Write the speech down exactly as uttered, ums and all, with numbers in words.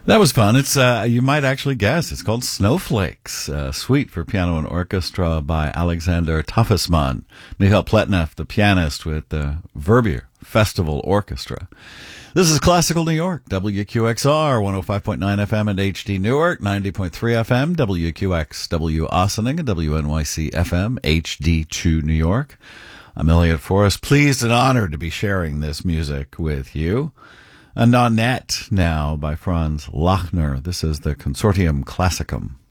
That was fun. It's uh, you might actually guess it's called Snowflakes, uh, suite for piano and orchestra by Alexander Tuffisman. Michal Pletnev, the pianist with the Verbier Festival Orchestra. This is Classical New York, W Q X R, one oh five point nine F M and H D Newark, ninety point three F M, W Q X, W Ossining, and W N Y C F M, H D two New York. I'm Elliot Forrest, pleased and honored to be sharing this music with you. A Nonette now by Franz Lachner. This is the Consortium Classicum.